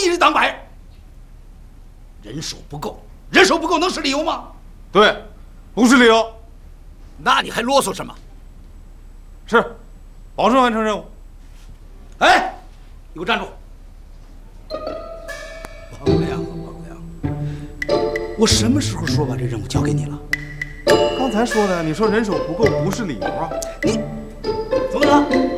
一日当百。人手不够，人手不够能是理由吗？ 对，不是理由。 那你还啰嗦什么？ 是，保证完成任务。 哎，你给我站住！王亮啊，王亮，我什么时候说把这任务交给你了？ 刚才说的，你说人手不够不是理由啊。 你怎么了？